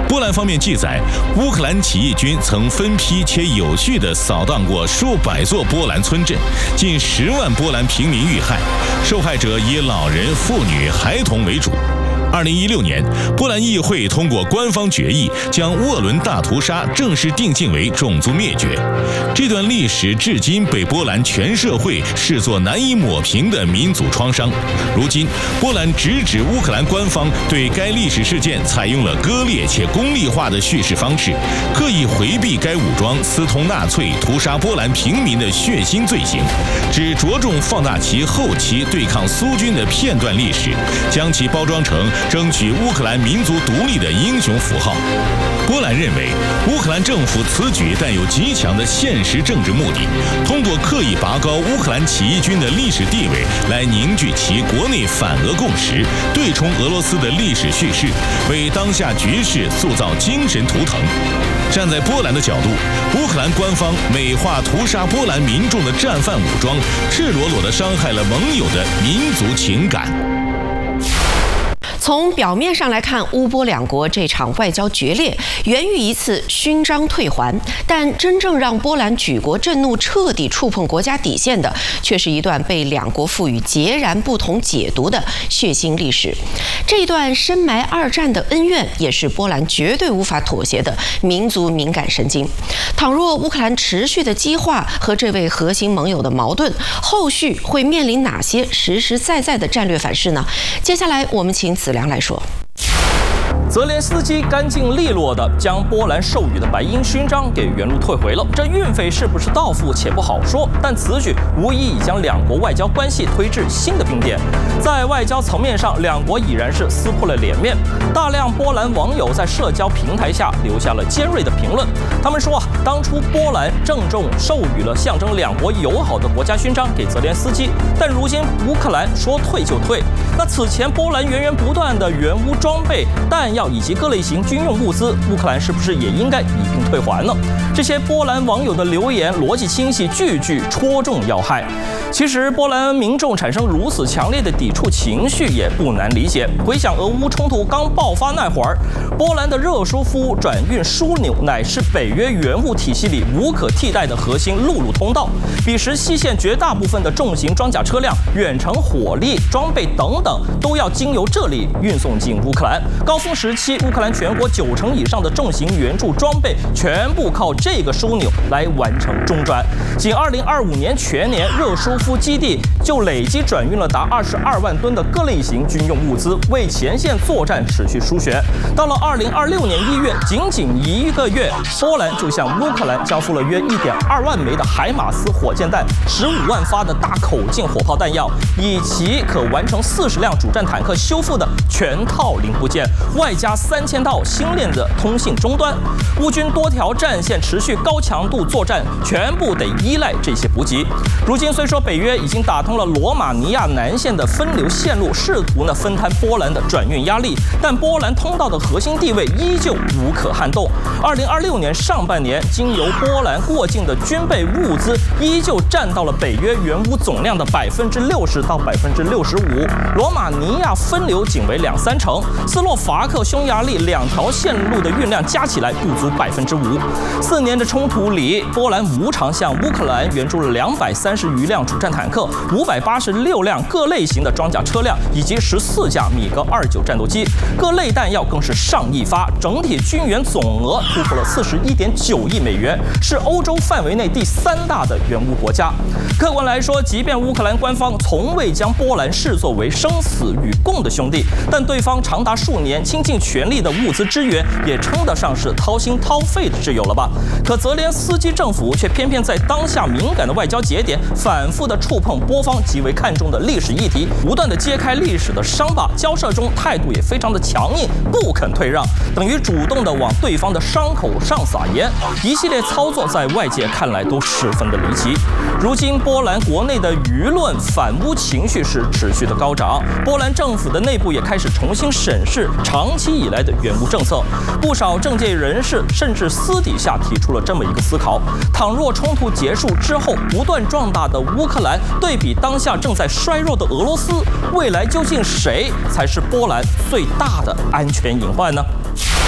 波兰方面记载，乌克兰起义军曾分批且有序地扫荡过数百座波兰村镇，近10万波兰平民遇害，受害者以老人、妇女、孩童为主。2016年，波兰议会通过官方决议，将沃伦大屠杀正式定性为种族灭绝。这段历史至今被波兰全社会视作难以抹平的民族创伤。如今，波兰直指乌克兰官方对该历史事件采用了割裂且功利化的叙事方式，刻意回避该武装私通纳粹、屠杀波兰平民的血腥罪行，只着重放大其后期对抗苏军的片段历史，将其包装成争取乌克兰民族独立的英雄符号。波兰认为，乌克兰政府此举带有极强的现实政治目的，通过刻意拔高乌克兰起义军的历史地位，来凝聚其国内反俄共识，对冲俄罗斯的历史叙事，为当下局势塑造精神图腾。站在波兰的角度，乌克兰官方美化屠杀波兰民众的战犯武装，赤裸裸地伤害了盟友的民族情感。 从表面上来看，乌波两国这场外交决裂源于一次勋章退还，但真正让波兰举国震怒、彻底触碰国家底线的，却是一段被两国赋予截然不同解读的血腥历史。这一段深埋2战的恩怨，也是波兰绝对无法妥协的民族敏感神经。倘若乌克兰持续的激化和这位核心盟友的矛盾，后续会面临哪些实实在在的战略反噬呢？接下来我们请子良来说。 泽连斯基干净利落地将波兰授予的白鹰勋章给原路退回了，这运费是不是到付且不好说，但此举无疑已将两国外交关系推至新的冰点。在外交层面上，两国已然是撕破了脸面。大量波兰网友在社交平台下留下了尖锐的评论，他们说当初波兰郑重授予了象征两国友好的国家勋章给泽连斯基，但如今乌克兰说退就退。那此前波兰源源不断的援乌装备、弹药以及各类型军用物资，乌克兰是不是也应该一并退还呢？这些波兰网友的留言逻辑清晰，句句戳中要害。其实波兰民众产生如此强烈的抵触情绪也不难理解。回想俄乌冲突刚爆发那会儿，波兰的热舒夫转运枢纽乃是北约援乌体系里无可替代的核心陆路通道。彼时西线绝大部分的重型装甲车辆、远程火力装备等等，都要经由这里运送进乌克兰。高峰时期，乌克兰全国90%以上的重型援助装备全部靠这个枢纽来完成中转。仅2025年全年，热舒夫基地就累计转运了达22万吨的各类型军用物资，为前线作战持续输血。到了2026年1月，仅1个月，波兰就向乌克兰交付了约1.2万枚的海马斯火箭弹、15万发的大口径火炮弹药，以及可完成40辆主战坦克修复的全套零部件，外加3000道新链的通信终端。乌军多条战线持续高强度作战，全部得依赖这些补给。如今虽说北约已经打通了罗马尼亚南线的分流线路，试图分摊波兰的转运压力，但波兰通道的核心地位依旧无可撼动。2026年上半年，经由波兰过境的军备物资依旧占到了北约援乌总量的60%到65%，罗马尼亚分流仅为2-3成，斯洛伐克、匈牙利2条线路的运量加起来不足5%。4年的冲突里，波兰无偿向乌克兰援助了230余辆主战坦克、586辆各类型的装甲车辆，以及14架米格29战斗机，各类弹药更是上亿发，整体军援总额突破了41.9亿美元，是欧洲范围内第3大的援乌国家。客观来说，即便乌克兰官方从未将波兰视作为生死与共的兄弟，但对方长达数年倾尽全力的物资支援，也称得上是掏心掏肺的挚友了吧？可泽连斯基政府却偏偏在当下敏感的外交节点，反复的触碰波方极为看重的历史议题，不断的揭开历史的伤疤，交涉中态度也非常的强硬，不肯退让，等于主动的往对方的伤口上撒盐。一系列操作在外界看来都十分的离奇。如今波兰国内的舆论反乌情绪是持续的高涨，波兰政府的内部也开始重新审视长期以来的援乌政策。不少政界人士甚至私底下提出了这么一个思考：倘若冲突结束之后，不断壮大的乌克兰对比当下正在衰弱的俄罗斯，未来究竟谁才是波兰最大的安全隐患呢？